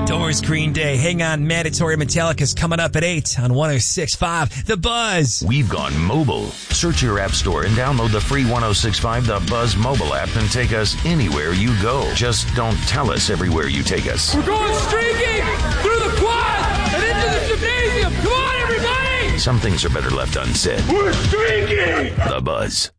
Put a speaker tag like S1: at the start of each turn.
S1: Doors, Green Day, Hang On, Mandatory, Metallica's coming up at 8 on 106.5 The Buzz.
S2: We've gone mobile. Search your app store and download the free 106.5 The Buzz mobile app and take us anywhere you go. Just don't tell us everywhere you take us.
S3: We're going streaking through the quad and into the gymnasium. Come on, everybody!
S2: Some things are better left unsaid.
S3: We're streaking!
S2: The Buzz.